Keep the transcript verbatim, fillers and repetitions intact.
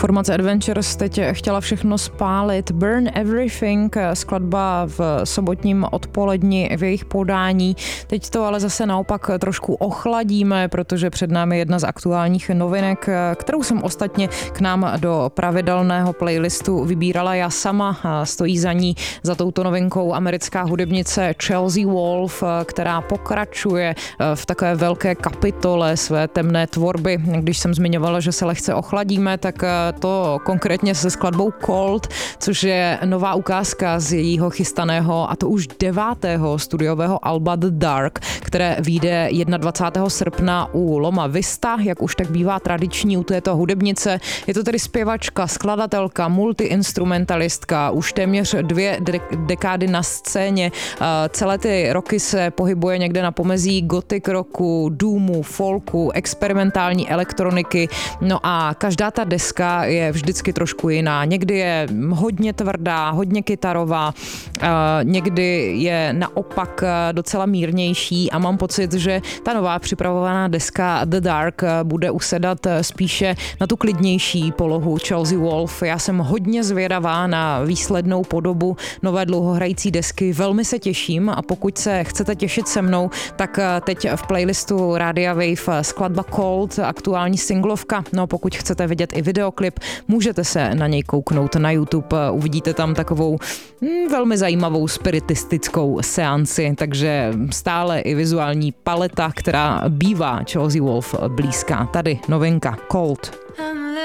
Formace Adventures teď chtěla všechno spálit. Burn Everything, skladba v sobotním odpoledni v jejich podání. Teď to ale zase naopak trošku ochladíme, protože před námi jedna z aktuálních novinek, kterou jsem ostatně k nám do pravidelného playlistu vybírala já sama. Stojí za ní, za touto novinkou, americká hudebnice Chelsea Wolfe, která pokračuje v takové velké kapitole své temné tvorby. Když jsem zmiňovala, že se lehce ochladíme, tak to konkrétně se skladbou Cold, což je nová ukázka z jejího chystaného, a to už devátého studiového alba The Dark, které vyjde dvacátého prvního srpna u Loma Vista, jak už tak bývá tradiční u této hudebnice. Je to tedy zpěvačka, skladatelka, multiinstrumentalistka, už téměř dvě de- dekády na scéně. Celé ty roky se pohybuje někde na pomezí gothic rocku, doomu, folku, experimentální elektroniky. No a každá ta deska je vždycky trošku jiná. Někdy je hodně tvrdá, hodně kytarová, někdy je naopak docela mírnější a mám pocit, že ta nová připravovaná deska The Dark bude usedat spíše na tu klidnější polohu Chelsea Wolfe. Já jsem hodně zvědavá na výslednou podobu nové dlouhohrající desky, velmi se těším, a pokud se chcete těšit se mnou, tak teď v playlistu Rádia Wave skladba Cold, aktuální singlovka. No pokud chcete vidět i videoklip, můžete se na něj kouknout na YouTube, uvidíte tam takovou hm, velmi zajímavou spiritistickou seanci, takže stále i vizuální paleta, která bývá Chelsea Wolfe blízká. Tady novinka Cold.